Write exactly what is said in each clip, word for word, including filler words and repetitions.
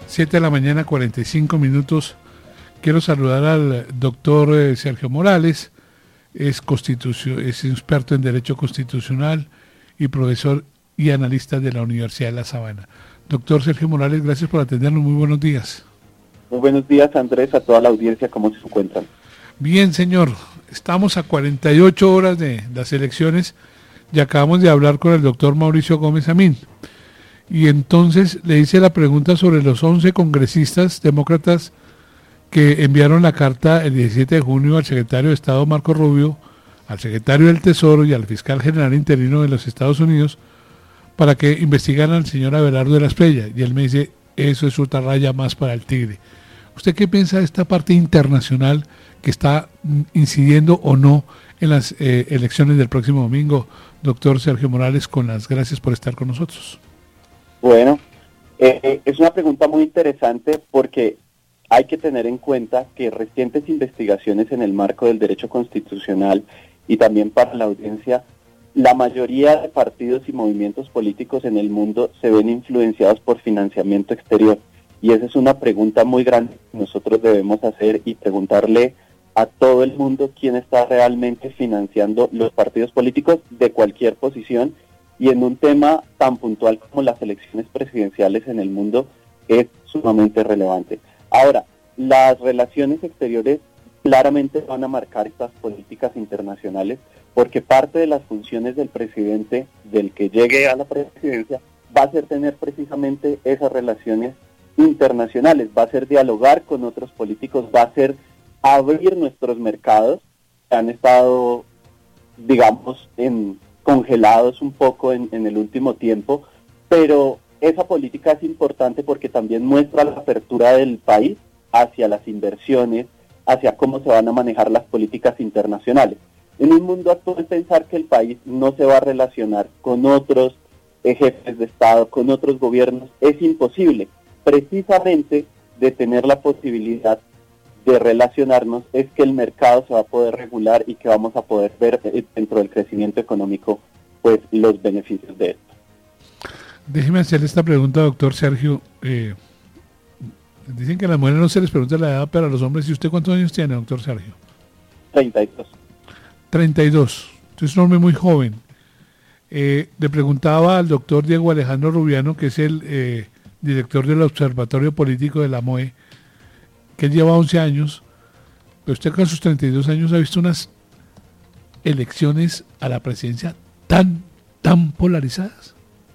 siete de la mañana, cuarenta y cinco minutos. Quiero saludar al doctor eh, Sergio Morales, es, constitucio, es experto en Derecho Constitucional y profesor y analista de la Universidad de La Sabana. Doctor Sergio Morales, gracias por atendernos. Muy buenos días. Muy buenos días, Andrés, a toda la audiencia. ¿Cómo se encuentran? Bien, señor. Estamos a cuarenta y ocho horas de las elecciones y acabamos de hablar con el doctor Mauricio Gómez Amín. Y entonces le hice la pregunta sobre los once congresistas demócratas que enviaron la carta el diecisiete de junio al secretario de Estado Marco Rubio, al secretario del Tesoro y al fiscal general interino de los Estados Unidos para que investigaran al señor Abelardo de la Espriella. Y él me dice, eso es otra raya más para el tigre. ¿Usted qué piensa de esta parte internacional que está incidiendo o no en las eh, elecciones del próximo domingo? Doctor Sergio Morales, con las gracias por estar con nosotros. Bueno, eh, es una pregunta muy interesante porque hay que tener en cuenta que recientes investigaciones en el marco del derecho constitucional y también para la audiencia, la mayoría de partidos y movimientos políticos en el mundo se ven influenciados por financiamiento exterior. Y esa es una pregunta muy grande que nosotros debemos hacer y preguntarle a todo el mundo quién está realmente financiando los partidos políticos de cualquier posición, y en un tema tan puntual como las elecciones presidenciales en el mundo es sumamente relevante. Ahora, las relaciones exteriores claramente van a marcar estas políticas internacionales porque parte de las funciones del presidente, del que llegue a la presidencia, va a ser tener precisamente esas relaciones internacionales, va a ser dialogar con otros políticos, va a ser abrir nuestros mercados que han estado, digamos, en, congelados un poco en, en el último tiempo, pero esa política es importante porque también muestra la apertura del país hacia las inversiones, hacia cómo se van a manejar las políticas internacionales. En un mundo actual, pensar que el país no se va a relacionar con otros eh, jefes de Estado, con otros gobiernos, es imposible. Precisamente de tener la posibilidad de relacionarnos es que el mercado se va a poder regular y que vamos a poder ver eh, dentro del crecimiento económico pues los beneficios de esto. Déjeme hacerle esta pregunta, doctor Sergio. Eh, dicen que a las mujeres no se les pregunta la edad, pero a los hombres, ¿y usted cuántos años tiene, doctor Sergio? treinta y dos. treinta y dos. Usted es un hombre muy joven. Eh, le preguntaba al doctor Diego Alejandro Rubiano, que es el eh, director del Observatorio Político de la M O E, que él lleva once años, pero usted con sus treinta y dos años ha visto unas elecciones a la presidencia tan, tan polarizadas.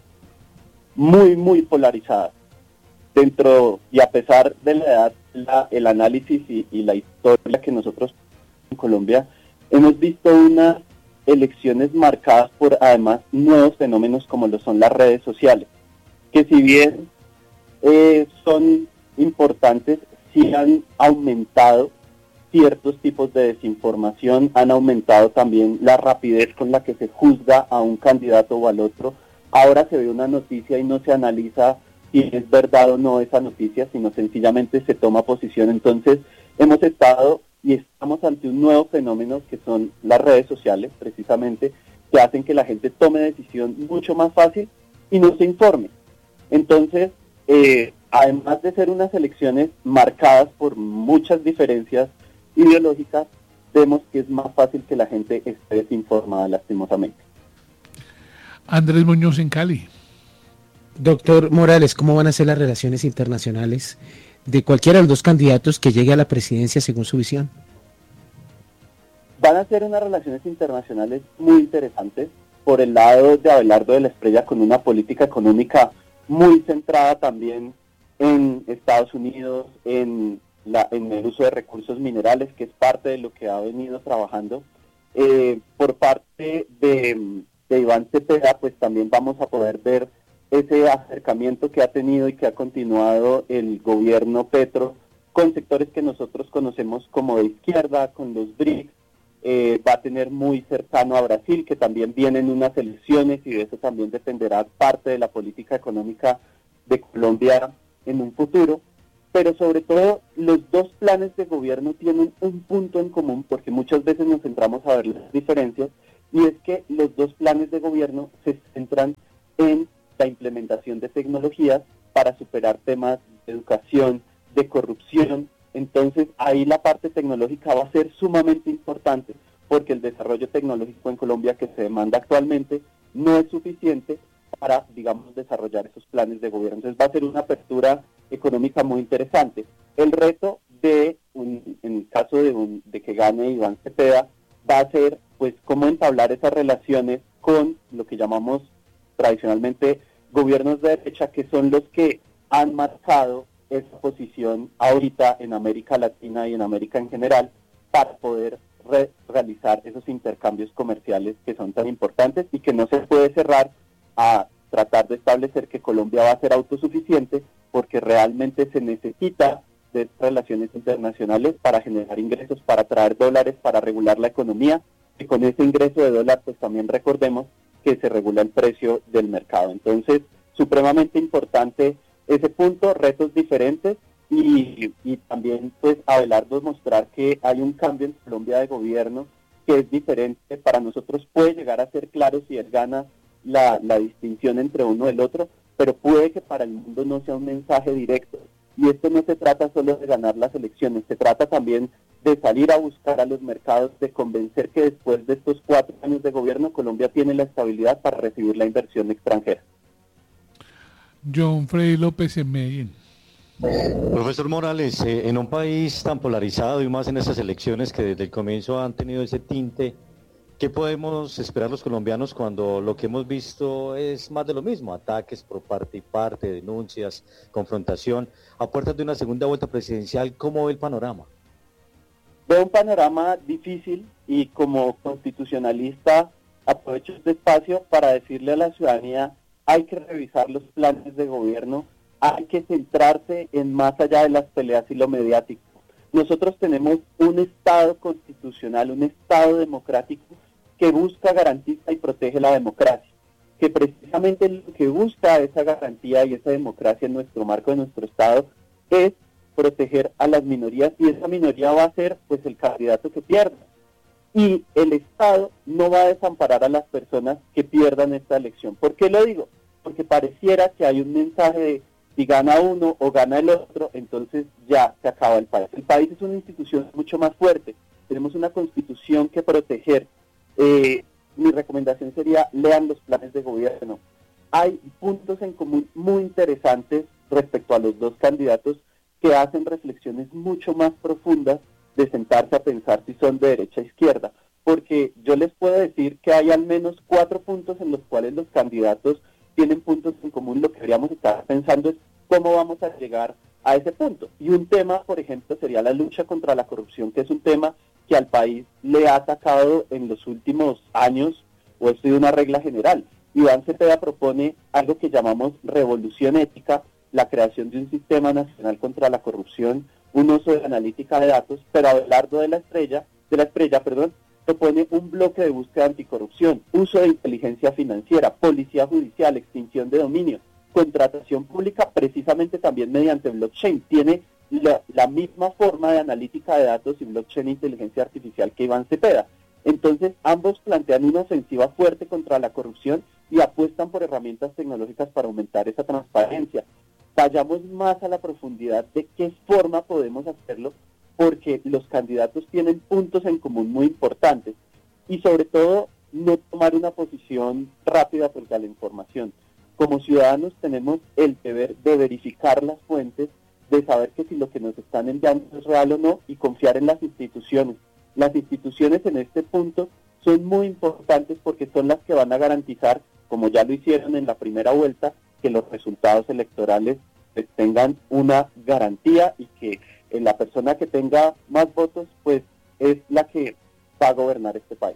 Muy, muy polarizadas. Dentro, y a pesar de la edad, la, el análisis y, y la historia que nosotros en Colombia hemos visto unas elecciones marcadas por además nuevos fenómenos como lo son las redes sociales, que si bien eh, son importantes, sí han aumentado ciertos tipos de desinformación, han aumentado también la rapidez con la que se juzga a un candidato o al otro. Ahora se ve una noticia y no se analiza si es verdad o no esa noticia, sino sencillamente se toma posición. Entonces hemos estado y estamos ante un nuevo fenómeno que son las redes sociales, precisamente, que hacen que la gente tome decisión mucho más fácil y no se informe. Entonces, eh, además de ser unas elecciones marcadas por muchas diferencias ideológicas, vemos que es más fácil que la gente esté desinformada, lastimosamente. Andrés Muñoz en Cali. Doctor Morales, ¿cómo van a ser las relaciones internacionales de cualquiera de los dos candidatos que llegue a la presidencia según su visión? Van a ser unas relaciones internacionales muy interesantes por el lado de Abelardo de la Espriella, con una política económica muy centrada también en Estados Unidos, en, la, en el uso de recursos minerales, que es parte de lo que ha venido trabajando. Eh, por parte de, de Iván Cepeda, pues también vamos a poder ver ese acercamiento que ha tenido y que ha continuado el gobierno Petro con sectores que nosotros conocemos como de izquierda, con los B R I C S. Eh, va a tener muy cercano a Brasil, que también vienen unas elecciones y de eso también dependerá parte de la política económica de Colombia en un futuro. Pero sobre todo los dos planes de gobierno tienen un punto en común, porque muchas veces nos centramos a ver las diferencias, y es que los dos planes de gobierno se centran en la implementación de tecnologías para superar temas de educación, de corrupción. Entonces ahí la parte tecnológica va a ser sumamente importante, porque el desarrollo tecnológico en Colombia que se demanda actualmente no es suficiente para, digamos, desarrollar esos planes de gobierno. Entonces va a ser una apertura económica muy interesante. El reto de, un, en el caso de, un, de que gane Iván Cepeda, va a ser, pues, cómo entablar esas relaciones con lo que llamamos tradicionalmente gobiernos de derecha, que son los que han marcado esa posición ahorita en América Latina y en América en general, para poder re- realizar esos intercambios comerciales que son tan importantes y que no se puede cerrar a tratar de establecer que Colombia va a ser autosuficiente, porque realmente se necesita de relaciones internacionales para generar ingresos, para traer dólares, para regular la economía, y con ese ingreso de dólar pues también recordemos que se regula el precio del mercado. Entonces, supremamente importante ese punto, retos diferentes, y, y también pues Abelardo mostrar que hay un cambio en Colombia de gobierno que es diferente. Para nosotros puede llegar a ser claro si él gana la, la distinción entre uno y el otro, pero puede que para el mundo no sea un mensaje directo. Y esto no se trata solo de ganar las elecciones, se trata también de salir a buscar a los mercados, de convencer que después de estos cuatro años de gobierno Colombia tiene la estabilidad para recibir la inversión extranjera. John Freddy López en Medellín. Profesor Morales, eh, en un país tan polarizado y más en estas elecciones que desde el comienzo han tenido ese tinte, ¿qué podemos esperar los colombianos cuando lo que hemos visto es más de lo mismo? Ataques por parte y parte, denuncias, confrontación. A puertas de una segunda vuelta presidencial, ¿cómo ve el panorama? Veo un panorama difícil, y como constitucionalista aprovecho este espacio para decirle a la ciudadanía: hay que revisar los planes de gobierno, hay que centrarse en más allá de las peleas y lo mediático. Nosotros tenemos un Estado constitucional, un Estado democrático que busca, garantiza y protege la democracia, que precisamente lo que busca esa garantía y esa democracia en nuestro marco de nuestro Estado es proteger a las minorías, y esa minoría va a ser pues el candidato que pierda. Y el Estado no va a desamparar a las personas que pierdan esta elección. ¿Por qué lo digo? Porque pareciera que hay un mensaje de si gana uno o gana el otro, entonces ya se acaba el país. El país es una institución mucho más fuerte, tenemos una constitución que proteger. Eh, mi recomendación sería: lean los planes de gobierno. Hay puntos en común muy interesantes respecto a los dos candidatos que hacen reflexiones mucho más profundas de sentarse a pensar si son de derecha a izquierda, porque yo les puedo decir que hay al menos cuatro puntos en los cuales los candidatos tienen puntos en común. Lo que deberíamos estar pensando es cómo vamos a llegar a ese punto. Y un tema, por ejemplo, sería la lucha contra la corrupción, que es un tema que al país le ha atacado en los últimos años, o ha sido una regla general. Iván Cepeda propone algo que llamamos revolución ética, la creación de un sistema nacional contra la corrupción, un uso de analítica de datos, pero Abelardo de la Estrella, de la Estrella, perdón, propone un bloque de búsqueda anticorrupción, uso de inteligencia financiera, policía judicial, extinción de dominio, contratación pública, precisamente también mediante blockchain. Tiene la, la misma forma de analítica de datos y blockchain e inteligencia artificial que Iván Cepeda. Entonces, ambos plantean una ofensiva fuerte contra la corrupción y apuestan por herramientas tecnológicas para aumentar esa transparencia. Vayamos más a la profundidad de qué forma podemos hacerlo, porque los candidatos tienen puntos en común muy importantes, y sobre todo no tomar una posición rápida frente a la información. Como ciudadanos tenemos el deber de verificar las fuentes, de saber que si lo que nos están enviando es real o no, y confiar en las instituciones. Las instituciones en este punto son muy importantes porque son las que van a garantizar, como ya lo hicieron en la primera vuelta, que los resultados electorales pues, tengan una garantía, y que eh, la persona que tenga más votos pues es la que va a gobernar este país.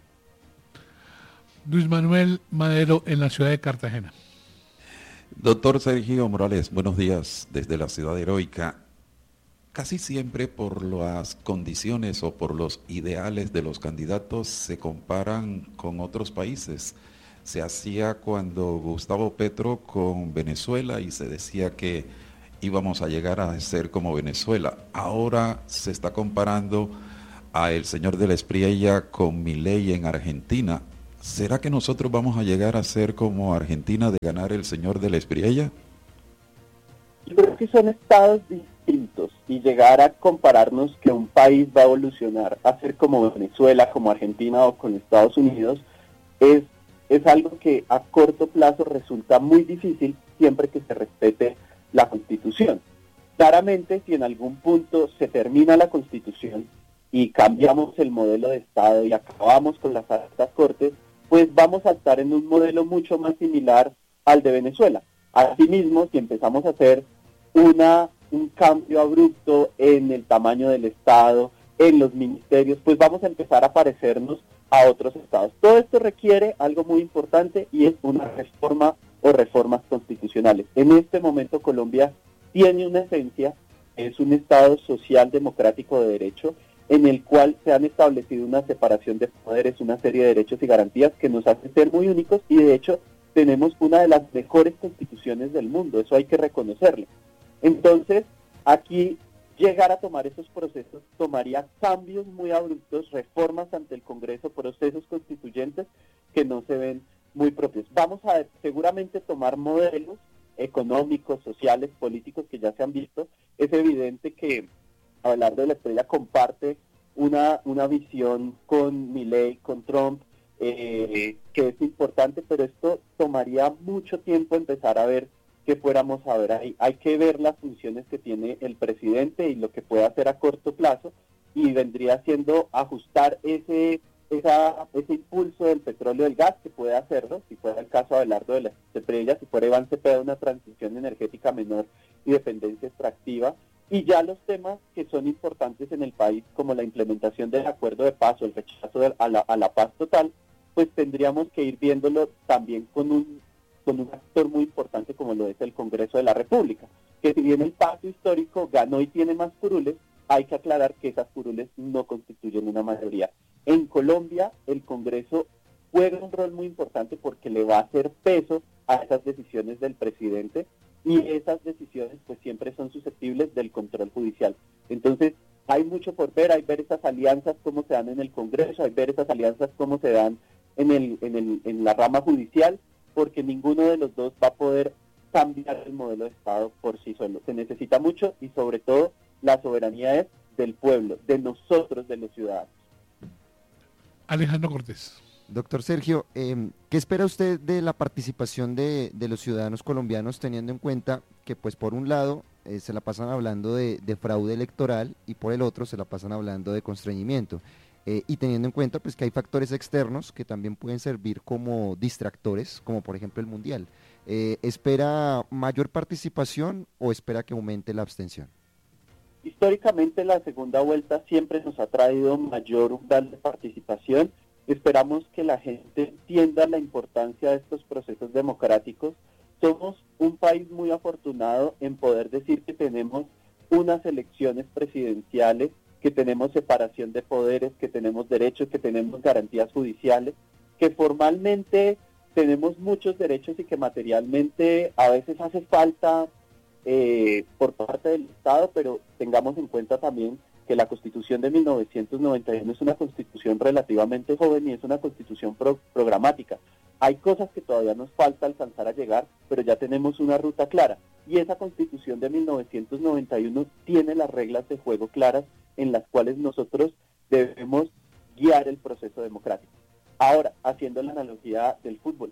Luis Manuel Madero en la ciudad de Cartagena. Doctor Sergio Morales, buenos días desde la ciudad heroica. Casi siempre por las condiciones o por los ideales de los candidatos se comparan con otros países. Se hacía cuando Gustavo Petro con Venezuela y se decía que íbamos a llegar a ser como Venezuela. Ahora se está comparando a el señor de la Espriella con Milei en Argentina. ¿Será que nosotros vamos a llegar a ser como Argentina, de ganar el señor de la Espriella? Yo creo que son estados distintos y llegar a compararnos que un país va a evolucionar a ser como Venezuela, como Argentina o con Estados Unidos, es, es algo que a corto plazo resulta muy difícil siempre que se respete la Constitución. Claramente, si en algún punto se termina la Constitución y cambiamos el modelo de Estado y acabamos con las altas cortes, pues vamos a estar en un modelo mucho más similar al de Venezuela. Asimismo, si empezamos a hacer una, un cambio abrupto en el tamaño del Estado, en los ministerios, pues vamos a empezar a parecernos a otros estados. Todo esto requiere algo muy importante y es una reforma o reformas constitucionales. En este momento Colombia tiene una esencia, es un Estado social democrático de derecho, en el cual se han establecido una separación de poderes, una serie de derechos y garantías que nos hacen ser muy únicos y de hecho tenemos una de las mejores constituciones del mundo, eso hay que reconocerlo. Entonces, aquí llegar a tomar esos procesos tomaría cambios muy abruptos, reformas ante el Congreso, procesos constituyentes que no se ven muy propios. Vamos a seguramente tomar modelos económicos, sociales, políticos que ya se han visto. Es evidente que Abelardo de la Estrella comparte una, una visión con Milei, con Trump, eh, que es importante, pero esto tomaría mucho tiempo empezar a ver que fuéramos a ver ahí. Hay que ver las funciones que tiene el presidente y lo que puede hacer a corto plazo, y vendría siendo ajustar ese esa, ese impulso del petróleo y del gas, que puede hacerlo, si fuera el caso de Abelardo de la Estrella, si fuera Iván Cepeda, una transición energética menor y dependencia extractiva, y ya los temas que son importantes en el país, como la implementación del acuerdo de paz o el rechazo de, a, la, a la paz total, pues tendríamos que ir viéndolo también con un con un actor muy importante como lo es el Congreso de la República, que si bien el pacto histórico ganó y tiene más curules, hay que aclarar que esas curules no constituyen una mayoría. En Colombia, el Congreso juega un rol muy importante porque le va a hacer peso a esas decisiones del presidente, y esas decisiones pues siempre son susceptibles del control judicial. Entonces, hay mucho por ver, hay ver esas alianzas cómo se dan en el Congreso, hay ver esas alianzas cómo se dan en el, en el, en la rama judicial, porque ninguno de los dos va a poder cambiar el modelo de Estado por sí solo. Se necesita mucho y sobre todo la soberanía es del pueblo, de nosotros, de los ciudadanos. Alejandro Cortés. Doctor Sergio, eh, ¿qué espera usted de la participación de, de los ciudadanos colombianos, teniendo en cuenta que, pues, por un lado eh, se la pasan hablando de, de fraude electoral y por el otro se la pasan hablando de constreñimiento? Eh, y teniendo en cuenta pues que hay factores externos que también pueden servir como distractores, como por ejemplo el Mundial. Eh, ¿Espera mayor participación o espera que aumente la abstención? Históricamente la segunda vuelta siempre nos ha traído mayor umbral de participación. Esperamos que la gente entienda la importancia de estos procesos democráticos. Somos un país muy afortunado en poder decir que tenemos unas elecciones presidenciales, que tenemos separación de poderes, que tenemos derechos, que tenemos garantías judiciales, que formalmente tenemos muchos derechos y que materialmente a veces hace falta eh, por parte del Estado, pero tengamos en cuenta también que la Constitución de mil novecientos noventa y uno es una Constitución relativamente joven y es una Constitución pro- programática. Hay cosas que todavía nos falta alcanzar a llegar, pero ya tenemos una ruta clara. Y esa Constitución de mil novecientos noventa y uno tiene las reglas de juego claras en las cuales nosotros debemos guiar el proceso democrático. Ahora, haciendo la analogía del fútbol,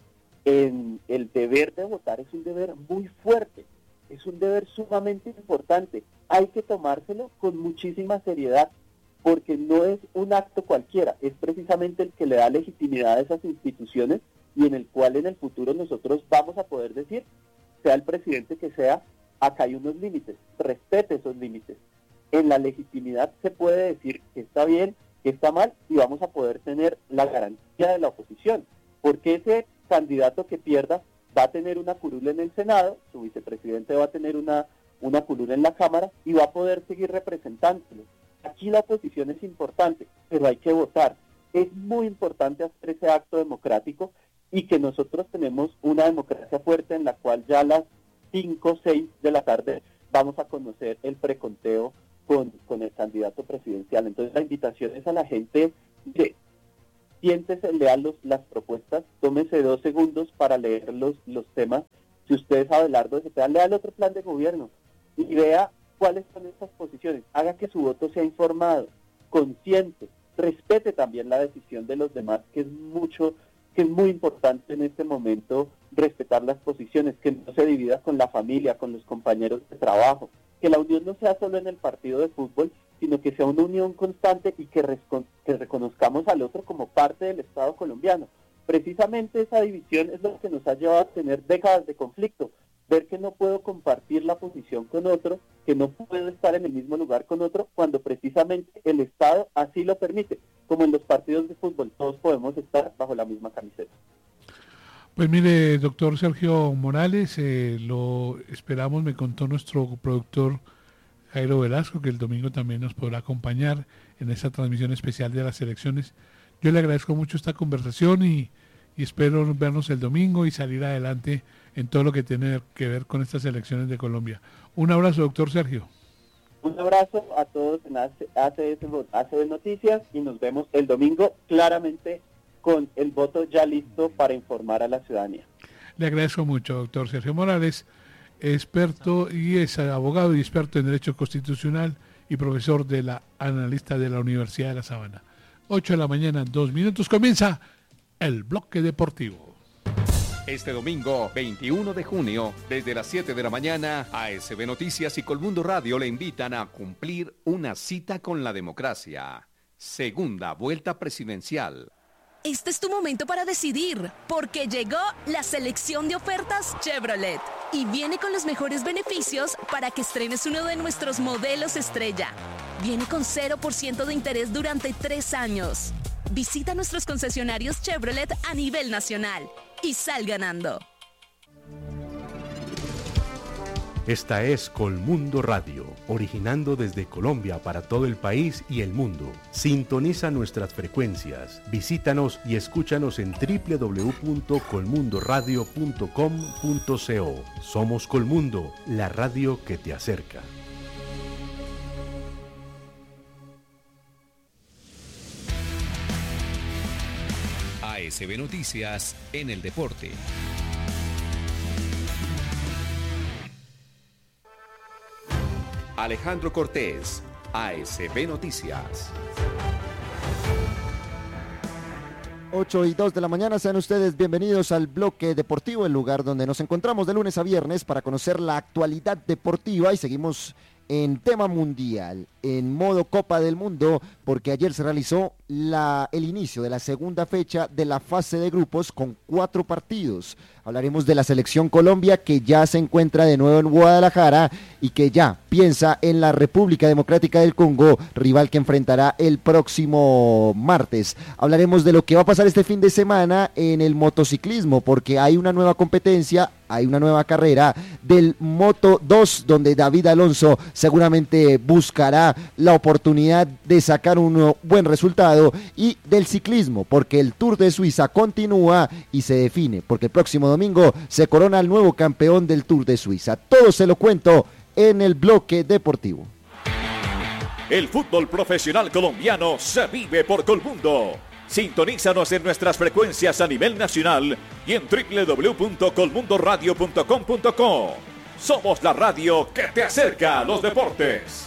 en el deber de votar es un deber muy fuerte, es un deber sumamente importante. Hay que tomárselo con muchísima seriedad, porque no es un acto cualquiera, es precisamente el que le da legitimidad a esas instituciones y en el cual en el futuro nosotros vamos a poder decir, sea el presidente que sea, acá hay unos límites, respete esos límites. En la legitimidad se puede decir que está bien, que está mal, y vamos a poder tener la garantía de la oposición, porque ese candidato que pierda va a tener una curul en el Senado, su vicepresidente va a tener una, una curul en la Cámara y va a poder seguir representándolo. Aquí la oposición es importante, pero hay que votar. Es muy importante hacer ese acto democrático y que nosotros tenemos una democracia fuerte en la cual ya a las cinco o seis de la tarde vamos a conocer el preconteo con, con el candidato presidencial. Entonces la invitación es a la gente de siéntese, lea los, las propuestas, tómese dos segundos para leer los, los temas. Si usted es Abelardo de Cepeda, lea el otro plan de gobierno, y vea cuáles son estas posiciones, haga que su voto sea informado, consciente, respete también la decisión de los demás, que es mucho, que es muy importante en este momento respetar las posiciones, que no se divida con la familia, con los compañeros de trabajo, que la unión no sea solo en el partido de fútbol, sino que sea una unión constante y que, resco- que reconozcamos al otro como parte del Estado colombiano. Precisamente esa división es lo que nos ha llevado a tener décadas de conflicto, ver que no puedo compartir la posición con otro, que no puedo estar en el mismo lugar con otro, cuando precisamente el Estado así lo permite. Como en los partidos de fútbol, todos podemos estar bajo la misma camiseta. Pues mire, doctor Sergio Morales, eh, lo esperamos, me contó nuestro productor Jairo Velasco, que el domingo también nos podrá acompañar en esta transmisión especial de las elecciones. Yo le agradezco mucho esta conversación y, y espero vernos el domingo y salir adelante en todo lo que tiene que ver con estas elecciones de Colombia. Un abrazo, doctor Sergio. Un abrazo a todos en A C B Noticias y nos vemos el domingo claramente con el voto ya listo para informar a la ciudadanía. Le agradezco mucho, doctor Sergio Morales, experto y es abogado y experto en Derecho Constitucional y profesor de la analista de la Universidad de La Sabana. ocho de la mañana, dos minutos, comienza el bloque deportivo. Este domingo, veintiuno de junio, desde las siete de la mañana, A S B Noticias y Colmundo Radio le invitan a cumplir una cita con la democracia. Segunda vuelta presidencial. Este es tu momento para decidir, porque llegó la selección de ofertas Chevrolet y viene con los mejores beneficios para que estrenes uno de nuestros modelos estrella. Viene con cero por ciento de interés durante tres años. Visita nuestros concesionarios Chevrolet a nivel nacional y sal ganando. Esta es Colmundo Radio, originando desde Colombia para todo el país y el mundo. Sintoniza nuestras frecuencias, visítanos y escúchanos en doble u doble u doble u punto colmundo radio punto com punto co. Somos Colmundo, la radio que te acerca. A S B Noticias en el deporte. Alejandro Cortés, A S B Noticias. ocho y dos de la mañana, sean ustedes bienvenidos al bloque deportivo, el lugar donde nos encontramos de lunes a viernes para conocer la actualidad deportiva y seguimos en tema mundial, en modo Copa del Mundo, porque ayer se realizó la, el inicio de la segunda fecha de la fase de grupos con cuatro partidos. Hablaremos de la selección Colombia, que ya se encuentra de nuevo en Guadalajara y que ya piensa en la República Democrática del Congo, rival que enfrentará el próximo martes. Hablaremos de lo que va a pasar este fin de semana en el motociclismo, porque hay una nueva competencia, hay una nueva carrera del Moto dos, donde David Alonso seguramente buscará la oportunidad de sacar un buen resultado, y del ciclismo, porque el Tour de Suiza continúa y se define, porque el próximo domingo se corona el nuevo campeón del Tour de Suiza. Todo se lo cuento en el bloque deportivo. El fútbol profesional colombiano se vive por Colmundo. Sintonízanos en nuestras frecuencias a nivel nacional y en doble u doble u doble u punto colmundo radio punto com punto co. Somos la radio que te acerca a los deportes.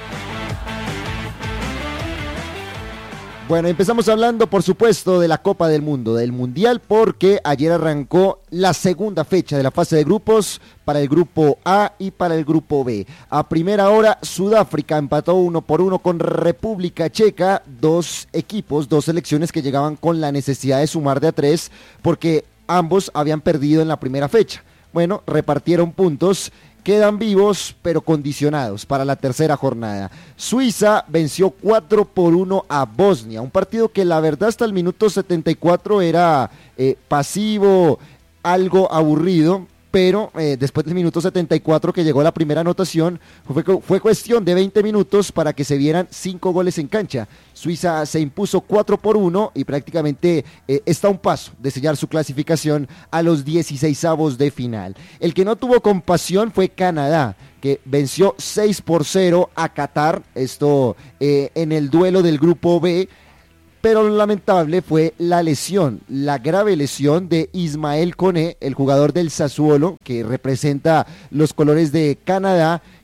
Bueno, empezamos hablando, por supuesto, de la Copa del Mundo, del Mundial, porque ayer arrancó la segunda fecha de la fase de grupos para el grupo A y para el grupo B. A primera hora, Sudáfrica empató uno por uno con República Checa, dos equipos, dos selecciones que llegaban con la necesidad de sumar de a tres, porque ambos habían perdido en la primera fecha. Bueno, repartieron puntos, quedan vivos pero condicionados para la tercera jornada. Suiza venció cuatro por uno a Bosnia, un partido que la verdad hasta el minuto setenta y cuatro era eh, pasivo, algo aburrido, pero eh, después del minuto setenta y cuatro que llegó la primera anotación, fue, fue cuestión de veinte minutos para que se vieran cinco goles en cancha. Suiza se impuso cuatro por uno y prácticamente eh, está a un paso de sellar su clasificación a los dieciseisavos de final. El que no tuvo compasión fue Canadá, que venció seis por cero a Qatar, esto eh, en el duelo del grupo B. Pero lo lamentable fue la lesión, la grave lesión de Ismael Koné, el jugador del Sassuolo, que representa los colores de Canadá,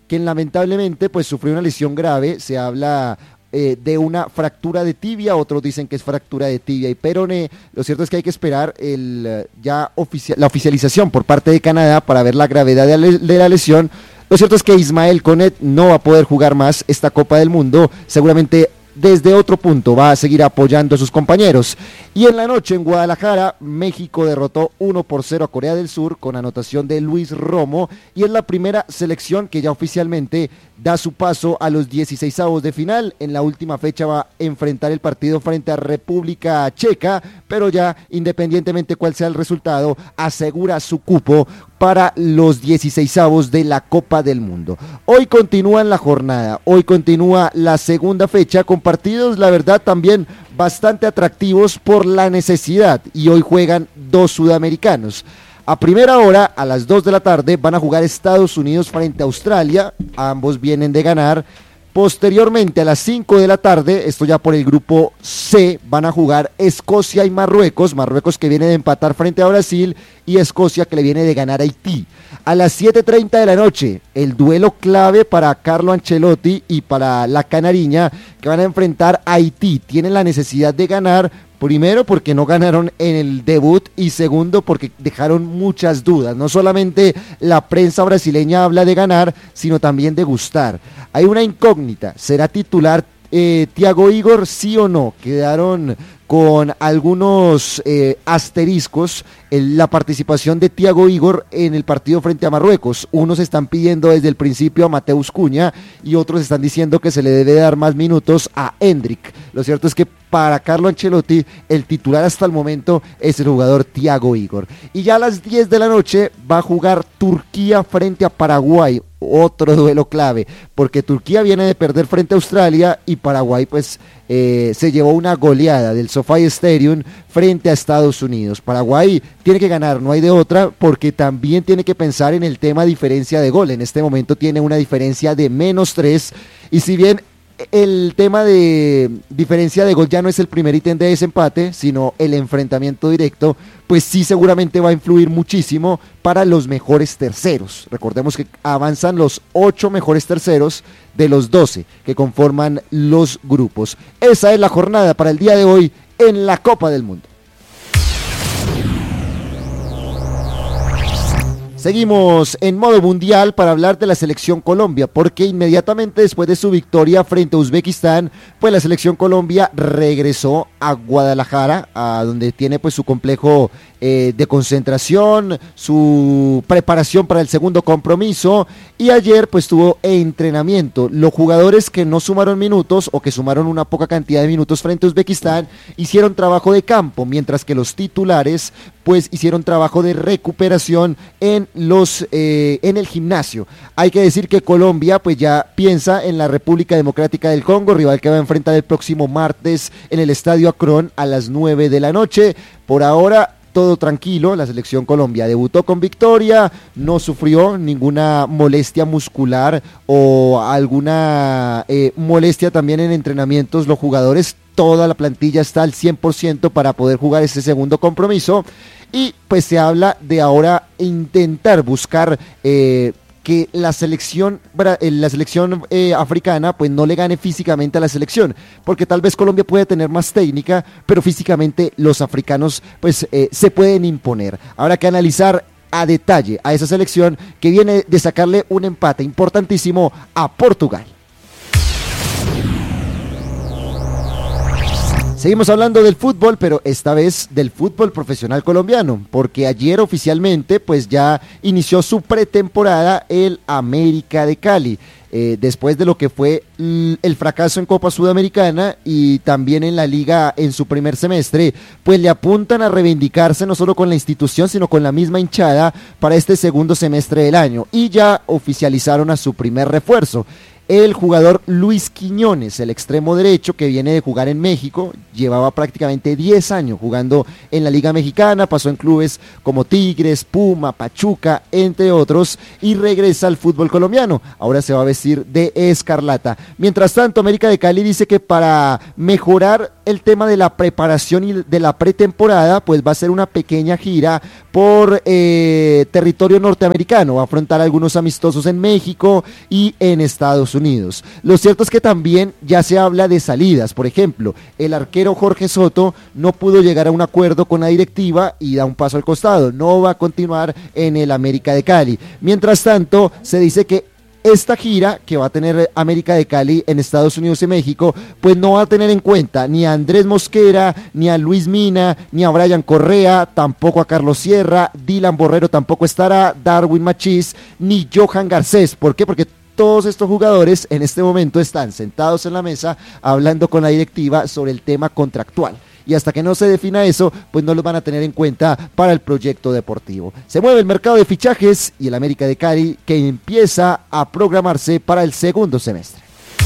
quien lamentablemente pues sufrió una lesión grave. Se habla eh, de una fractura de tibia, otros dicen que es fractura de tibia y peroné. Lo cierto es que hay que esperar el, ya oficia- la oficialización por parte de Canadá para ver la gravedad de la, de la lesión. Lo cierto es que Ismael Konet no va a poder jugar más esta Copa del Mundo, seguramente desde otro punto va a seguir apoyando a sus compañeros. Y en la noche en Guadalajara, México derrotó uno por cero a Corea del Sur con anotación de Luis Romo, y es la primera selección que ya oficialmente da su paso a los dieciseisavos de final. En la última fecha va a enfrentar el partido frente a República Checa, pero ya independientemente cuál sea el resultado, asegura su cupo para los dieciseisavos de la Copa del Mundo. Hoy continúa la jornada, hoy continúa la segunda fecha con partidos, la verdad, también bastante atractivos por la necesidad, y hoy juegan dos sudamericanos. A primera hora, a las dos de la tarde, van a jugar Estados Unidos frente a Australia, ambos vienen de ganar. Posteriormente, a las cinco de la tarde, esto ya por el grupo C, van a jugar Escocia y Marruecos, Marruecos que viene de empatar frente a Brasil y Escocia que le viene de ganar a Haití. A las siete treinta de la noche, el duelo clave para Carlo Ancelotti y para la Canariña, que van a enfrentar a Haití. Tienen la necesidad de ganar, primero porque no ganaron en el debut y segundo porque dejaron muchas dudas. No solamente la prensa brasileña habla de ganar, sino también de gustar. Hay una incógnita, ¿será titular eh, Thiago Igor, sí o no? Quedaron con algunos eh, asteriscos en la participación de Thiago Igor en el partido frente a Marruecos. Unos están pidiendo desde el principio a Mateus Cunha y otros están diciendo que se le debe dar más minutos a Endrick. Lo cierto es que para Carlo Ancelotti el titular hasta el momento es el jugador Thiago Igor. Y ya a las diez de la noche va a jugar Turquía frente a Paraguay. Otro duelo clave, porque Turquía viene de perder frente a Australia y Paraguay pues eh, se llevó una goleada del SoFi Stadium frente a Estados Unidos. Paraguay tiene que ganar, no hay de otra, porque también tiene que pensar en el tema diferencia de gol. En este momento tiene una diferencia de menos tres, y si bien el tema de diferencia de gol ya no es el primer ítem de desempate, sino el enfrentamiento directo, pues sí seguramente va a influir muchísimo para los mejores terceros. Recordemos que avanzan los ocho mejores terceros de los doce que conforman los grupos. Esa es la jornada para el día de hoy en la Copa del Mundo. Seguimos en modo mundial para hablar de la selección Colombia, porque inmediatamente después de su victoria frente a Uzbekistán, pues la selección Colombia regresó a Guadalajara, a donde tiene pues su complejo eh, de concentración, su preparación para el segundo compromiso, y ayer pues tuvo entrenamiento. Los jugadores que no sumaron minutos o que sumaron una poca cantidad de minutos frente a Uzbekistán hicieron trabajo de campo, mientras que los titulares pues hicieron trabajo de recuperación en los eh, en el gimnasio. Hay que decir que Colombia pues ya piensa en la República Democrática del Congo, rival que va a enfrentar el próximo martes en el Estadio Akron a las nueve de la noche. Por ahora todo tranquilo, la selección Colombia debutó con victoria, no sufrió ninguna molestia muscular o alguna eh, molestia también en entrenamientos. Los jugadores, toda la plantilla está al cien por ciento para poder jugar este segundo compromiso, y pues se habla de ahora intentar buscar eh, que la selección la selección eh, africana pues no le gane físicamente a la selección, porque tal vez Colombia puede tener más técnica, pero físicamente los africanos pues eh, se pueden imponer. Habrá que analizar a detalle a esa selección que viene de sacarle un empate importantísimo a Portugal. Seguimos hablando del fútbol, pero esta vez del fútbol profesional colombiano, porque ayer oficialmente pues ya inició su pretemporada el América de Cali. Eh, después de lo que fue el fracaso en Copa Sudamericana y también en la liga en su primer semestre, pues le apuntan a reivindicarse no solo con la institución, sino con la misma hinchada para este segundo semestre del año, y ya oficializaron a su primer refuerzo. el jugador Luis Quiñones, el extremo derecho que viene de jugar en México, llevaba prácticamente diez años jugando en la Liga Mexicana, pasó en clubes como Tigres, Puma, Pachuca, entre otros, y regresa al fútbol colombiano. Ahora se va a vestir de escarlata. Mientras tanto, América de Cali dice que para mejorar el tema de la preparación y de la pretemporada, pues va a hacer una pequeña gira por eh, territorio norteamericano, va a afrontar algunos amistosos en México y en Estados Unidos. Lo cierto es que también ya se habla de salidas. Por ejemplo, el arquero Jorge Soto no pudo llegar a un acuerdo con la directiva y da un paso al costado, no va a continuar en el América de Cali. Mientras tanto, se dice que esta gira que va a tener América de Cali en Estados Unidos y México, pues no va a tener en cuenta ni a Andrés Mosquera, ni a Luis Mina, ni a Brian Correa, tampoco a Carlos Sierra, Dylan Borrero tampoco estará, Darwin Machís, ni Johan Garcés. ¿Por qué? Porque todos estos jugadores en este momento están sentados en la mesa hablando con la directiva sobre el tema contractual. Y hasta que no se defina eso, pues no los van a tener en cuenta para el proyecto deportivo. Se mueve el mercado de fichajes y el América de Cali que empieza a programarse para el segundo semestre.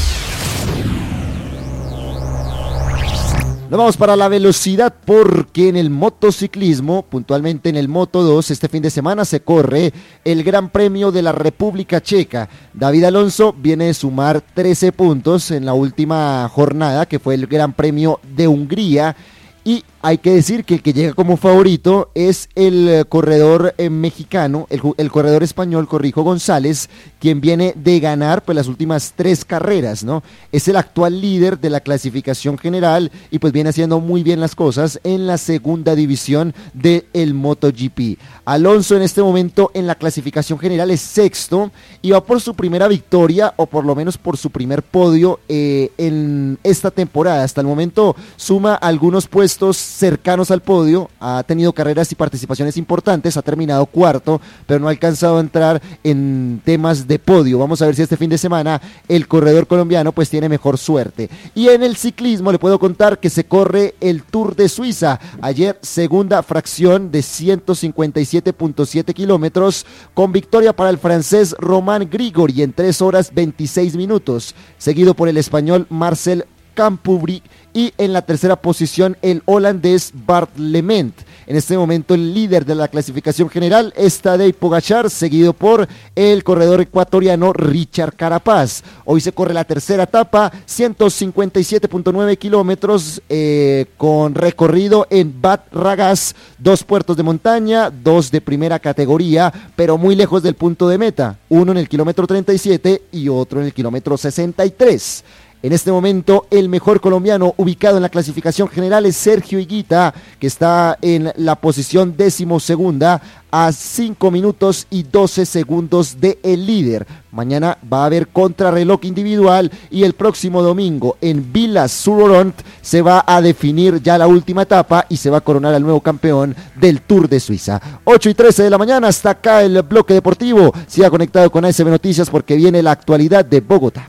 Nos vamos para la velocidad porque en el motociclismo, puntualmente en el Moto dos, este fin de semana se corre el Gran Premio de la República Checa. David Alonso viene de sumar trece puntos en la última jornada, que fue el Gran Premio de Hungría. Y hay que decir que el que llega como favorito es el eh, corredor eh, mexicano, el, el corredor español, Corrijo González, quien viene de ganar pues las últimas tres carreras, ¿no? Es el actual líder de la clasificación general y pues viene haciendo muy bien las cosas en la segunda división del MotoGP. Alonso en este momento en la clasificación general es sexto y va por su primera victoria o por lo menos por su primer podio eh, en esta temporada. Hasta el momento suma algunos puestos cercanos al podio, ha tenido carreras y participaciones importantes, ha terminado cuarto, pero no ha alcanzado a entrar en temas de podio. Vamos a ver si este fin de semana el corredor colombiano pues tiene mejor suerte. Y en el ciclismo le puedo contar que se corre el Tour de Suiza. Ayer segunda fracción de ciento cincuenta y siete punto siete kilómetros con victoria para el francés Romain Grigori en tres horas veintiséis minutos, seguido por el español Marcel Campubri y en la tercera posición el holandés Bart Lement. En este momento el líder de la clasificación general es Tadej Pogačar, seguido por el corredor ecuatoriano Richard Carapaz. Hoy se corre la tercera etapa, ciento cincuenta y siete punto nueve kilómetros eh, con recorrido en Bad Ragaz, dos puertos de montaña, dos de primera categoría, pero muy lejos del punto de meta, uno en el kilómetro treinta y siete y otro en el kilómetro sesenta y tres. En este momento, el mejor colombiano ubicado en la clasificación general es Sergio Higuita, que está en la posición decimosegunda a cinco minutos y doce segundos de el líder. Mañana va a haber contrarreloj individual y el próximo domingo en Vilas-sur-Oront se va a definir ya la última etapa y se va a coronar al nuevo campeón del Tour de Suiza. ocho y trece de la mañana, hasta acá el bloque deportivo. Siga conectado con A S B Noticias porque viene la actualidad de Bogotá.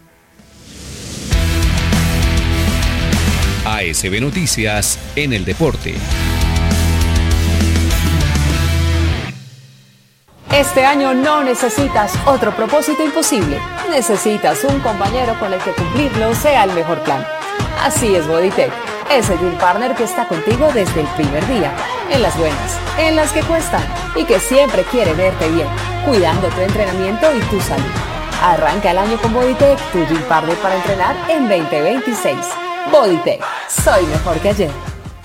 A S B Noticias en el deporte. Este año no necesitas otro propósito imposible. Necesitas un compañero con el que cumplirlo sea el mejor plan. Así es Bodytech, ese Gym Partner que está contigo desde el primer día, en las buenas, en las que cuestan y que siempre quiere verte bien, cuidando tu entrenamiento y tu salud. Arranca el año con Bodytech, tu Gym Partner para entrenar en veinte veintiséis. Bodytech, soy mejor que ayer.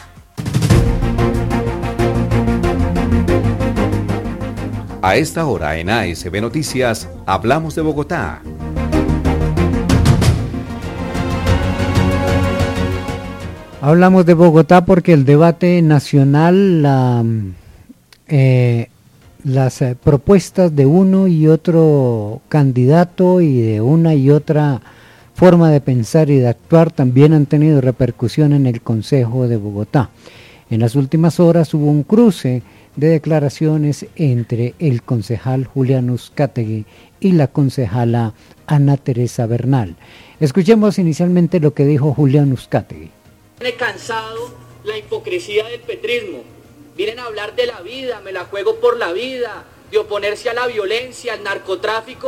A esta hora en A S B Noticias, hablamos de Bogotá. Hablamos de Bogotá porque el debate nacional, la, eh, las eh, propuestas de uno y otro candidato y de una y otra forma de pensar y de actuar también han tenido repercusión en el Consejo de Bogotá. En las últimas horas hubo un cruce de declaraciones entre el concejal Julián Uzcategui y la concejala Ana Teresa Bernal. Escuchemos inicialmente lo que dijo Julián Uzcategui. Viene cansado la hipocresía del petrismo. Vienen a hablar de la vida, me la juego por la vida, de oponerse a la violencia, al narcotráfico,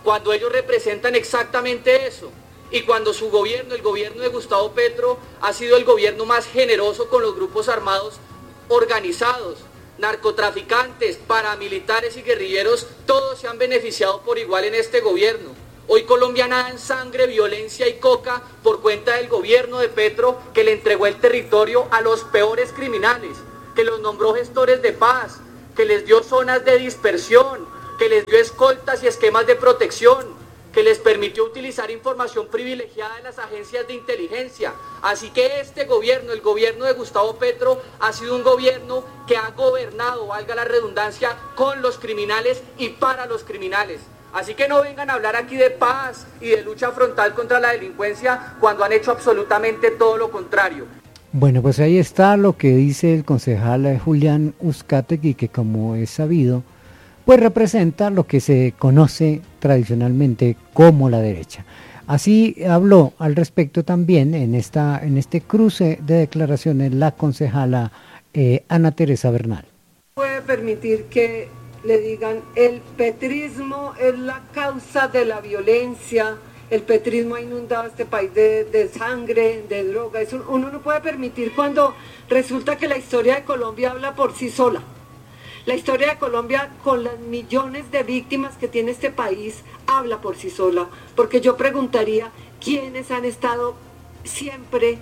cuando ellos representan exactamente eso. Y cuando su gobierno, el gobierno de Gustavo Petro, ha sido el gobierno más generoso con los grupos armados organizados, narcotraficantes, paramilitares y guerrilleros, todos se han beneficiado por igual en este gobierno. Hoy Colombia nada en sangre, violencia y coca por cuenta del gobierno de Petro, que le entregó el territorio a los peores criminales, que los nombró gestores de paz, que les dio zonas de dispersión, que les dio escoltas y esquemas de protección, que les permitió utilizar información privilegiada de las agencias de inteligencia. Así que este gobierno, el gobierno de Gustavo Petro, ha sido un gobierno que ha gobernado, valga la redundancia, con los criminales y para los criminales. Así que no vengan a hablar aquí de paz y de lucha frontal contra la delincuencia cuando han hecho absolutamente todo lo contrario. Bueno, pues ahí está lo que dice el concejal Julián Uzcategui, que como es sabido, pues representa lo que se conoce tradicionalmente como la derecha. Así habló al respecto también en esta en este cruce de declaraciones la concejala eh, Ana Teresa Bernal. Puede permitir que le digan el petrismo es la causa de la violencia, el petrismo ha inundado este país de, de sangre, de droga. Eso uno no puede permitir cuando resulta que la historia de Colombia habla por sí sola. La historia de Colombia, con las millones de víctimas que tiene este país, habla por sí sola. Porque yo preguntaría, ¿quiénes han estado siempre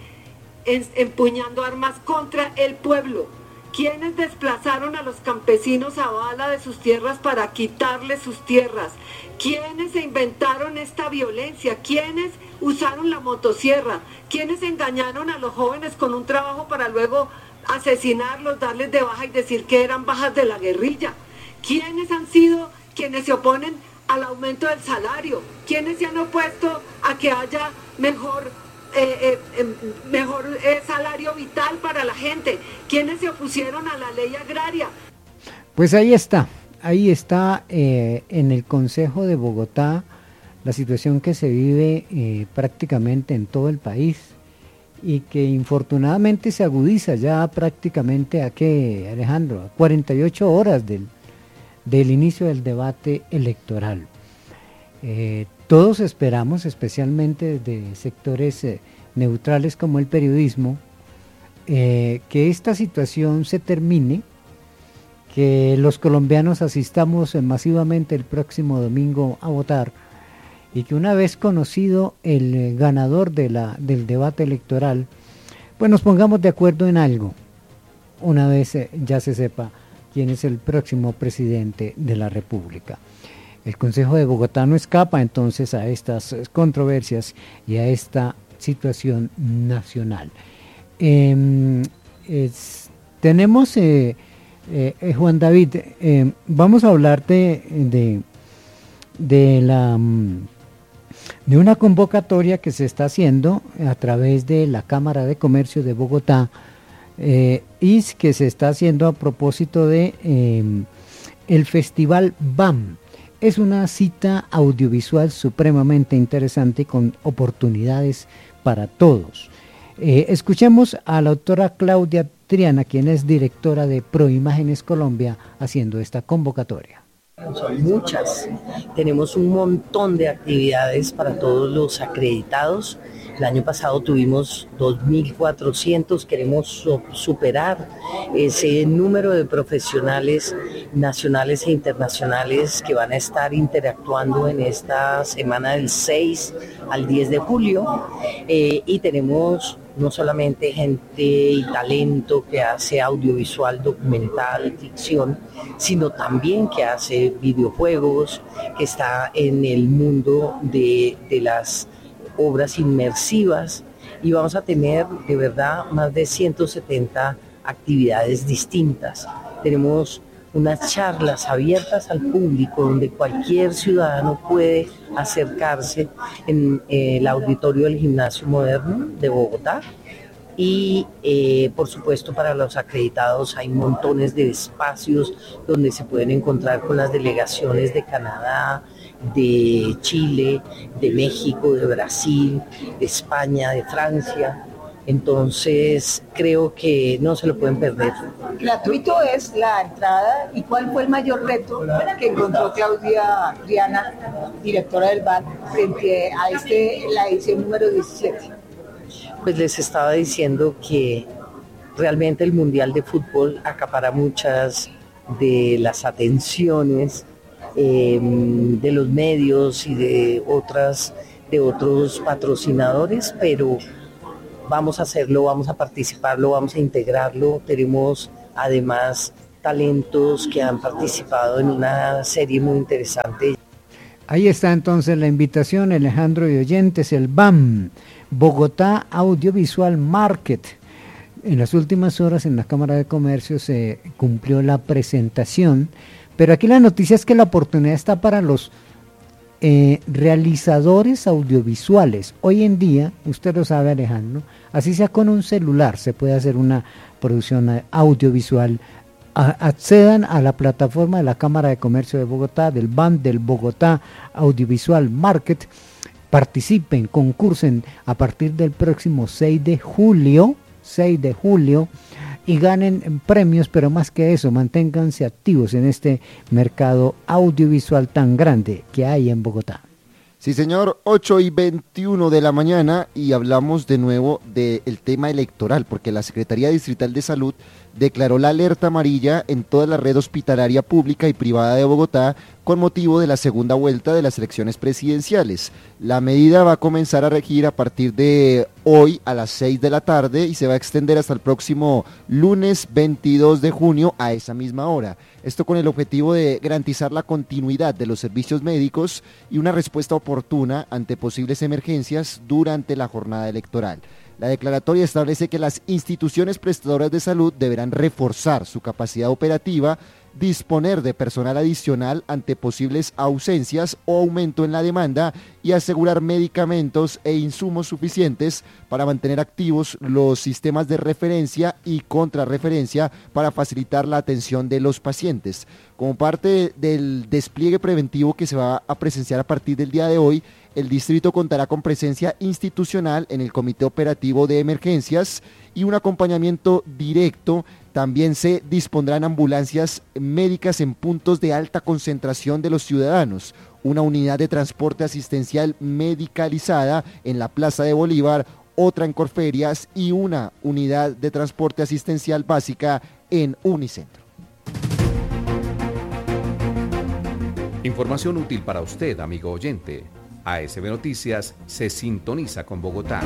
empuñando armas contra el pueblo? ¿Quiénes desplazaron a los campesinos a bala de sus tierras para quitarles sus tierras? ¿Quiénes se inventaron esta violencia? ¿Quiénes usaron la motosierra? ¿Quiénes engañaron a los jóvenes con un trabajo para luego asesinarlos, darles de baja y decir que eran bajas de la guerrilla? ¿Quiénes han sido quienes se oponen al aumento del salario? ¿Quiénes se han opuesto a que haya mejor, eh, eh, mejor eh, salario vital para la gente? ¿Quiénes se opusieron a la ley agraria? Pues ahí está, ahí está eh, en el Consejo de Bogotá la situación que se vive eh, prácticamente en todo el país, y que infortunadamente se agudiza ya prácticamente a que, Alejandro, cuarenta y ocho horas del, del inicio del debate electoral. Eh, todos esperamos, especialmente desde sectores eh, neutrales como el periodismo, eh, que esta situación se termine, que los colombianos asistamos eh, masivamente el próximo domingo a votar, y que una vez conocido el eh, ganador de la, del debate electoral, pues nos pongamos de acuerdo en algo, una vez eh, ya se sepa quién es el próximo presidente de la República. El Consejo de Bogotá no escapa entonces a estas controversias y a esta situación nacional. Eh, es, tenemos, eh, eh, Juan David, eh, vamos a hablar de, de, de la... de una convocatoria que se está haciendo a través de la Cámara de Comercio de Bogotá eh, y que se está haciendo a propósito de eh, el Festival B A M. Es una cita audiovisual supremamente interesante con oportunidades para todos. Eh, escuchemos a la doctora Claudia Triana, quien es directora de Proimágenes Colombia, haciendo esta convocatoria. Son muchas, tenemos un montón de actividades para todos los acreditados. El año pasado tuvimos dos mil cuatrocientos, queremos superar ese número de profesionales nacionales e internacionales que van a estar interactuando en esta semana del seis al diez de julio, eh, y tenemos no solamente gente y talento que hace audiovisual, documental, ficción, sino también que hace videojuegos, que está en el mundo de, de las obras inmersivas, y vamos a tener de verdad más de ciento setenta actividades distintas. Tenemos unas charlas abiertas al público donde cualquier ciudadano puede acercarse en eh, el auditorio del Gimnasio Moderno de Bogotá, y eh, por supuesto para los acreditados hay montones de espacios donde se pueden encontrar con las delegaciones de Canadá, de Chile, de México, de Brasil, de España, de Francia, Entonces creo que no se lo pueden perder. Gratuito es la entrada. ¿Y cuál fue el mayor reto que encontró Claudia Triana, directora del B A N, frente a este, la edición número diecisiete? Pues les estaba diciendo que realmente el Mundial de Fútbol acapara muchas de las atenciones eh, de los medios y de otras de otros patrocinadores, pero vamos a hacerlo, vamos a participarlo, vamos a integrarlo. Tenemos además talentos que han participado en una serie muy interesante. Ahí está entonces la invitación, Alejandro y oyentes, el B A M, Bogotá Audiovisual Market. En las últimas horas en la Cámara de Comercio se cumplió la presentación, pero aquí la noticia es que la oportunidad está para los eh, realizadores audiovisuales. Hoy en día, usted lo sabe, Alejandro, así sea con un celular, se puede hacer una producción audiovisual. A, accedan a la plataforma de la Cámara de Comercio de Bogotá, del B A M, del Bogotá Audiovisual Market, participen, concursen a partir del próximo seis de julio, seis de julio, y ganen premios, pero más que eso, manténganse activos en este mercado audiovisual tan grande que hay en Bogotá. Sí, señor, ocho y veintiuno de la mañana, y hablamos de nuevo del tema electoral, porque la Secretaría Distrital de Salud declaró la alerta amarilla en toda la red hospitalaria pública y privada de Bogotá con motivo de la segunda vuelta de las elecciones presidenciales. La medida va a comenzar a regir a partir de hoy a las seis de la tarde y se va a extender hasta el próximo lunes veintidós de junio a esa misma hora. Esto con el objetivo de garantizar la continuidad de los servicios médicos y una respuesta oportuna ante posibles emergencias durante la jornada electoral. La declaratoria establece que las instituciones prestadoras de salud deberán reforzar su capacidad operativa, disponer de personal adicional ante posibles ausencias o aumento en la demanda y asegurar medicamentos e insumos suficientes para mantener activos los sistemas de referencia y contrarreferencia para facilitar la atención de los pacientes. Como parte del despliegue preventivo que se va a presenciar a partir del día de hoy, el distrito contará con presencia institucional en el Comité Operativo de Emergencias y un acompañamiento directo. También se dispondrán ambulancias médicas en puntos de alta concentración de los ciudadanos, una unidad de transporte asistencial medicalizada en la Plaza de Bolívar, otra en Corferias y una unidad de transporte asistencial básica en Unicentro. Información útil para usted, amigo oyente. A S B Noticias se sintoniza con Bogotá.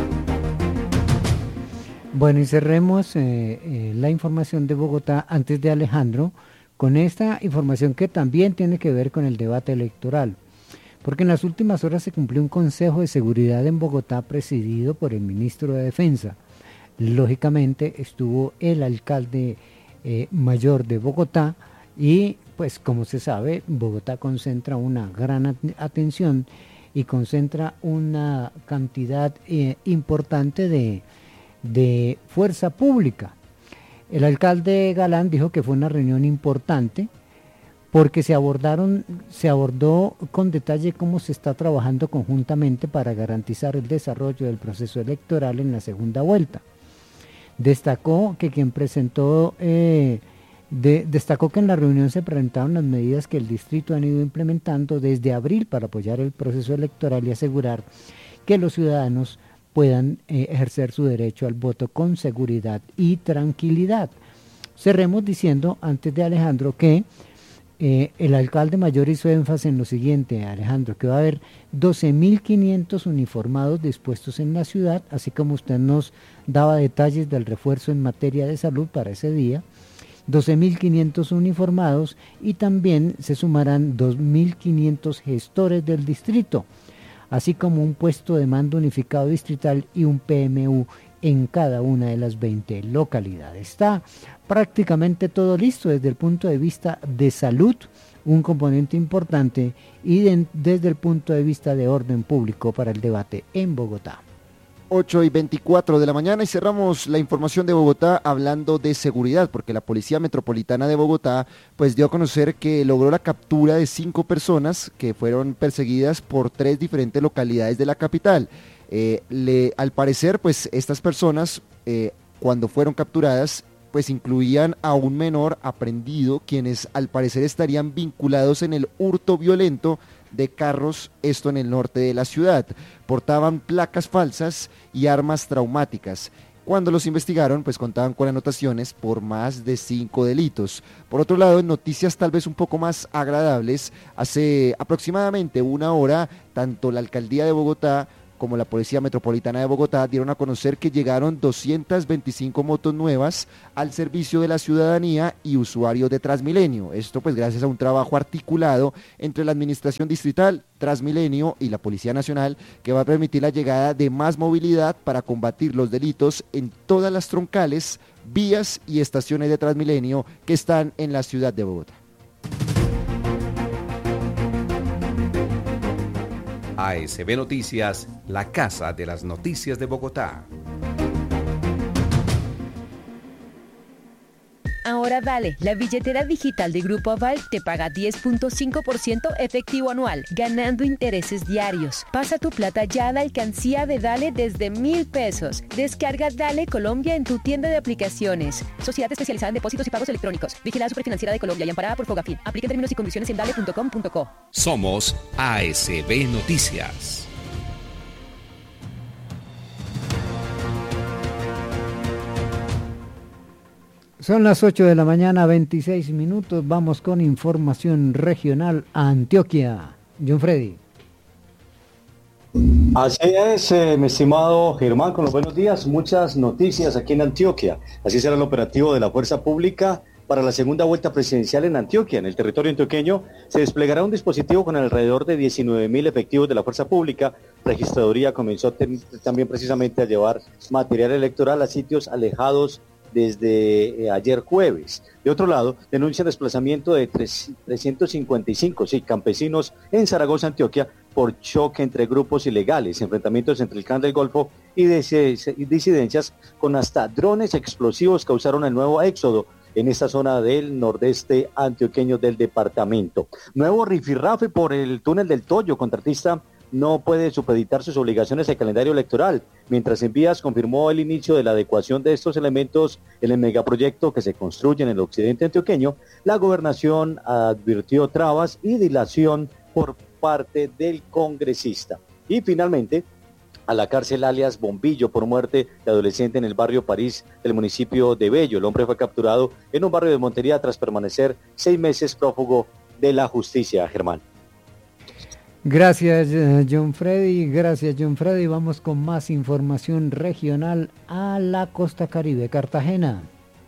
Bueno, y cerremos eh, eh, la información de Bogotá antes de Alejandro con esta información que también tiene que ver con el debate electoral, porque en las últimas horas se cumplió un Consejo de Seguridad en Bogotá presidido por el ministro de Defensa. Lógicamente estuvo el alcalde eh, mayor de Bogotá y pues como se sabe, Bogotá concentra una gran at- atención y concentra una cantidad eh, importante de, de fuerza pública. El alcalde Galán dijo que fue una reunión importante porque se abordaron, se abordó con detalle cómo se está trabajando conjuntamente para garantizar el desarrollo del proceso electoral en la segunda vuelta. Destacó que quien presentó eh, De, destacó que en la reunión se presentaron las medidas que el distrito han ido implementando desde abril para apoyar el proceso electoral y asegurar que los ciudadanos puedan eh, ejercer su derecho al voto con seguridad y tranquilidad. Cerremos diciendo, antes de Alejandro, que eh, el alcalde mayor hizo énfasis en lo siguiente, Alejandro, que va a haber doce mil quinientos uniformados dispuestos en la ciudad, así como usted nos daba detalles del refuerzo en materia de salud para ese día, doce mil quinientos uniformados y también se sumarán dos mil quinientos gestores del distrito, así como un puesto de mando unificado distrital y un P M U en cada una de las veinte localidades. Está prácticamente todo listo desde el punto de vista de salud, un componente importante, y de, desde el punto de vista de orden público para el debate en Bogotá. ocho y veinticuatro de la mañana y cerramos la información de Bogotá hablando de seguridad, porque la Policía Metropolitana de Bogotá pues dio a conocer que logró la captura de cinco personas que fueron perseguidas por tres diferentes localidades de la capital. Eh, le, al parecer, pues estas personas, eh, cuando fueron capturadas, pues incluían a un menor aprendido, quienes al parecer estarían vinculados en el hurto violento de carros, esto en el norte de la ciudad. Portaban placas falsas y armas traumáticas. Cuando los investigaron, pues contaban con anotaciones por más de cinco delitos. Por otro lado, en noticias tal vez un poco más agradables, hace aproximadamente una hora, tanto la Alcaldía de Bogotá como la Policía Metropolitana de Bogotá dieron a conocer que llegaron doscientas veinticinco motos nuevas al servicio de la ciudadanía y usuarios de Transmilenio. Esto pues gracias a un trabajo articulado entre la Administración Distrital, Transmilenio y la Policía Nacional, que va a permitir la llegada de más movilidad para combatir los delitos en todas las troncales, vías y estaciones de Transmilenio que están en la ciudad de Bogotá. A S B Noticias, la casa de las noticias de Bogotá. Ahora Dale, la billetera digital de Grupo Aval te paga diez punto cinco por ciento efectivo anual, ganando intereses diarios. Pasa tu plata ya a la alcancía de Dale desde mil pesos. Descarga Dale Colombia en tu tienda de aplicaciones. Sociedad especializada en depósitos y pagos electrónicos. Vigilada Superfinanciera de Colombia y amparada por Fogafín. Aplica términos y condiciones en dale punto com punto co. Somos A S B Noticias. Son las ocho de la mañana, veintiséis minutos. Vamos con información regional a Antioquia. John Freddy. Así es, eh, mi estimado Germán, con los buenos días. Muchas noticias aquí en Antioquia. Así será el operativo de la Fuerza Pública para la segunda vuelta presidencial en Antioquia. En el territorio antioqueño se desplegará un dispositivo con alrededor de diecinueve mil efectivos de la Fuerza Pública. Registraduría comenzó ten, también precisamente a llevar material electoral a sitios alejados desde eh, ayer jueves. De otro lado, denuncian desplazamiento de trescientos cincuenta y cinco sí, campesinos en Zaragoza, Antioquia, por choque entre grupos ilegales, enfrentamientos entre el Clan del Golfo y disidencias con hasta drones explosivos causaron el nuevo éxodo en esta zona del nordeste antioqueño del departamento. Nuevo rifirrafe por el túnel del Toyo. Contratista no puede supeditar sus obligaciones al calendario electoral, mientras en vías confirmó el inicio de la adecuación de estos elementos en el megaproyecto que se construye en el occidente antioqueño. La gobernación advirtió trabas y dilación por parte del congresista. Y finalmente, a la cárcel alias Bombillo por muerte de adolescente en el barrio París del municipio de Bello. El hombre fue capturado en un barrio de Montería tras permanecer seis meses prófugo de la justicia. Germán. Gracias, John Freddy. Gracias, John Freddy. Vamos con más información regional a la costa caribe, Cartagena.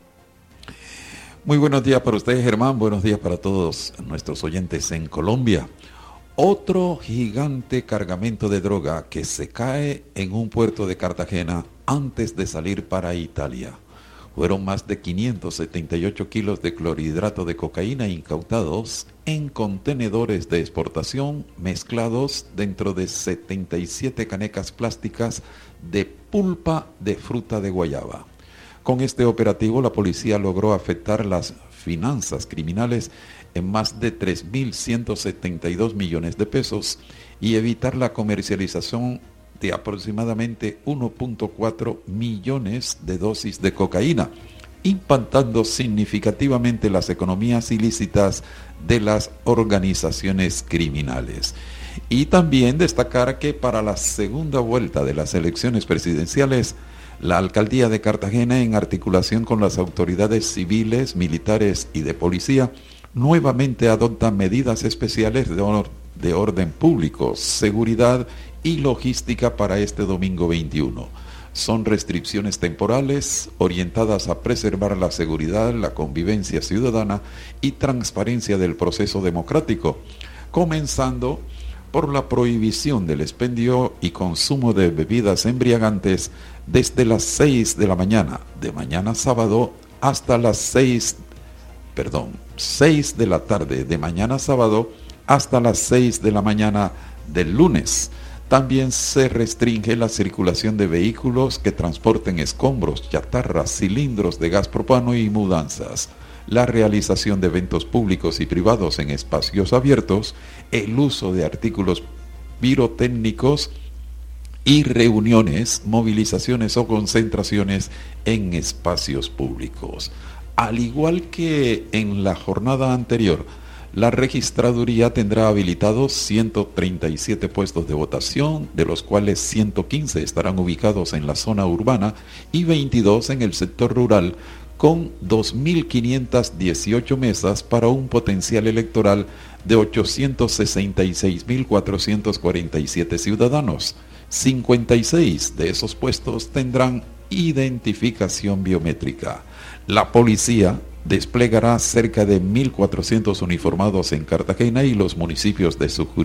Muy buenos días para ustedes, Germán. Buenos días para todos nuestros oyentes en Colombia. Otro gigante cargamento de droga que se cae en un puerto de Cartagena antes de salir para Italia. Fueron más de quinientos setenta y ocho kilos de clorhidrato de cocaína incautados en contenedores de exportación mezclados dentro de setenta y siete canecas plásticas de pulpa de fruta de guayaba. Con este operativo, la policía logró afectar las finanzas criminales en más de tres mil ciento setenta y dos millones de pesos y evitar la comercialización de aproximadamente uno punto cuatro millones de dosis de cocaína, impactando significativamente las economías ilícitas de las organizaciones criminales. Y también destacar que para la segunda vuelta de las elecciones presidenciales, la Alcaldía de Cartagena, en articulación con las autoridades civiles, militares y de policía, nuevamente adopta medidas especiales de, or- de orden público, seguridad y logística para este domingo veintiuno. Son restricciones temporales orientadas a preservar la seguridad, la convivencia ciudadana y transparencia del proceso democrático, comenzando por la prohibición del expendio y consumo de bebidas embriagantes desde las seis de la mañana de mañana sábado hasta las seis, perdón, seis de la tarde de mañana sábado hasta las seis de la mañana del lunes. También se restringe la circulación de vehículos que transporten escombros, chatarras, cilindros de gas propano y mudanzas, la realización de eventos públicos y privados en espacios abiertos, el uso de artículos pirotécnicos y reuniones, movilizaciones o concentraciones en espacios públicos. Al igual que en la jornada anterior, la registraduría tendrá habilitados ciento treinta y siete puestos de votación, de los cuales ciento quince estarán ubicados en la zona urbana y veintidós en el sector rural, con dos mil quinientas dieciocho mesas para un potencial electoral de ochocientos sesenta y seis mil cuatrocientos cuarenta y siete ciudadanos. cincuenta y seis de esos puestos tendrán identificación biométrica. La policía desplegará cerca de mil cuatrocientos uniformados en Cartagena y los municipios de su jurisdicción